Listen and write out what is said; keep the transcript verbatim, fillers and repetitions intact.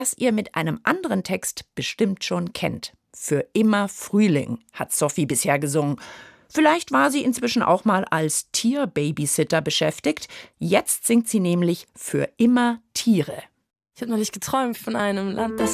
das ihr mit einem anderen Text bestimmt schon kennt. Für immer Frühling hat Sophie bisher gesungen. Vielleicht war sie inzwischen auch mal als Tierbabysitter beschäftigt. Jetzt singt sie nämlich für immer Tiere. Ich habe neulich geträumt von einem Land, das